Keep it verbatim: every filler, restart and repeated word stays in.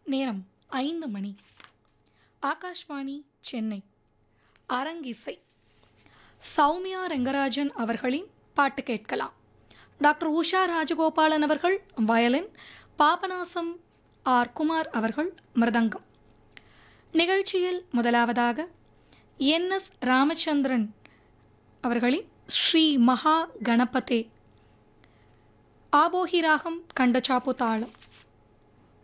நேரம் ஐந்து மணி. ஆகாஷ்வாணி சென்னை. அரங்கிசை. சௌமியா ரெங்கராஜன் அவர்களின் பாட்டு கேட்கலாம். டாக்டர் உஷா ராஜகோபாலன் அவர்கள் வயலின், பாபநாசம் ஆர் குமார் அவர்கள் மிருதங்கம். நிகழ்ச்சியில் முதலாவதாக என் எஸ் ராமச்சந்திரன் அவர்களின் ஸ்ரீ மகா கணபதே ஆபோஹி ராகம் கண்டச்சாப்பு தாளம்.